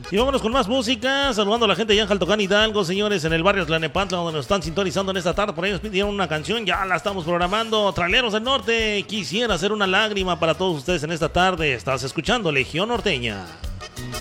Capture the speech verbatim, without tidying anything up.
Y vámonos con más música, saludando a la gente allá en Jaltocán, Hidalgo, señores, en el barrio Tlanepantla, donde nos están sintonizando en esta tarde. Por ahí nos pidieron una canción, ya la estamos programando. Traileros del Norte, quisiera hacer una lágrima para todos ustedes en esta tarde. Estás escuchando Legión Norteña.